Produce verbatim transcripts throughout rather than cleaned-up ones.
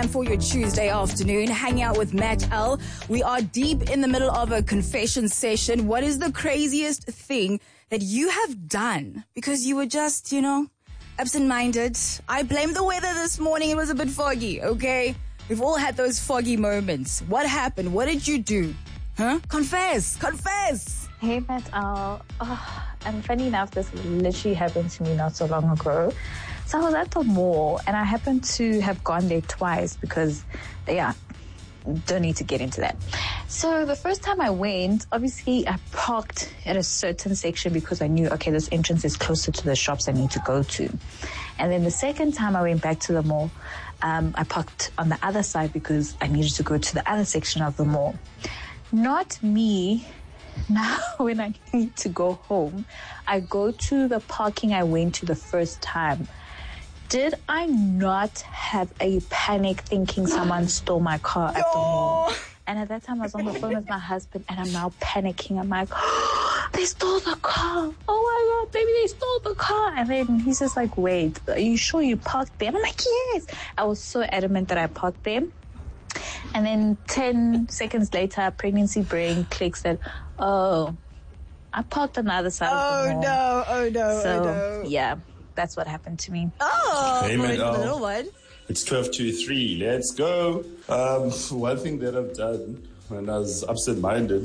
time for your Tuesday afternoon, hanging out with Matt L. We are deep in the middle of a confession session. What is the craziest thing that you have done because you were just, you know, absent-minded? I blame the weather this morning. It was a bit foggy, okay? We've all had those foggy moments. What happened? What did you do? Huh? Confess! Confess! Hey, Matt L. Oh, and funny enough, this literally happened to me not so long ago. So I was at the mall, and I happened to have gone there twice because, yeah, don't need to get into that. So the first time I went, obviously I parked at a certain section because I knew, okay, this entrance is closer to the shops I need to go to. And then the second time I went back to the mall, um, I parked on the other side because I needed to go to the other section of the mall. Not me. Now, when I need to go home, I go to the parking I went to the first time. Did I not have a panic thinking someone stole my car at the mall? And at that time, I was on the phone with my husband, and I'm now panicking. I'm like, oh, they stole the car. Oh, my God, baby, they stole the car. And then he's just like, wait, are you sure you parked there? And I'm like, yes. I was so adamant that I parked there. And then ten seconds later, pregnancy brain clicks that, oh, I parked on the other side oh, of the mall. no, oh, no, so, oh, no. yeah, that's what happened to me. Oh, hey, boy, the little one. It's twelve to three. Let's go. Um, one thing that I've done when I was absent-minded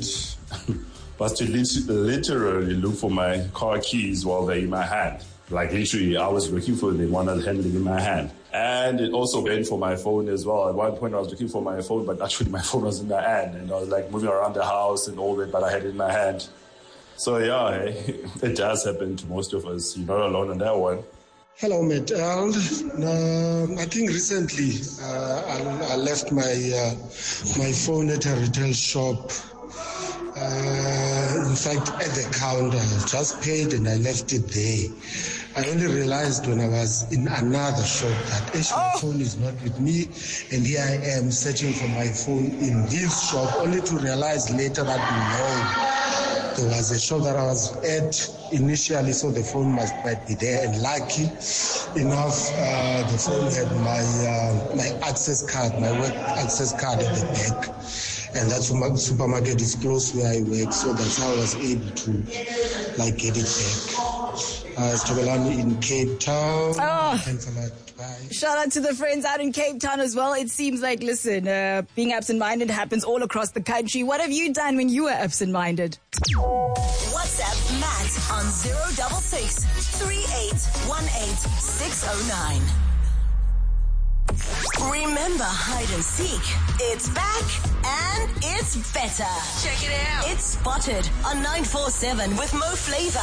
was to lit- literally look for my car keys while they're in my hand. Like literally, I was looking for them, one was handling in my hand. And it also went for my phone as well. At one point, I was looking for my phone, but actually my phone was in my hand. And I was like moving around the house and all that, but I had it in my hand. So yeah, it does happen to most of us. You're not alone on that one. Hello, Matt L. Um, I think recently uh, I, I left my uh, my phone at a retail shop. Uh, in fact, at the counter, I just paid and I left it there. I only realized when I was in another shop that actually my phone is not with me, and here I am searching for my phone in this shop, only to realize later that no, there was a shop that I was at initially, so the phone must might be there. And lucky enough, uh, the phone had my uh, my access card, my work access card at the back. And that supermarket is close where I work, so that's how I was able to, like, get it back. Uh, it's Tobelani in Cape Town. Oh. Thanks a lot. Bye. Shout out to the friends out in Cape Town as well. It seems like, listen, uh, being absent-minded happens all across the country. What have you done when you were absent-minded? WhatsApp Matt on zero double six three eight one eight six oh nine. Remember hide and seek? It's back and it's better. Check it out. It's Spotted on nine four seven with Mo Flavor.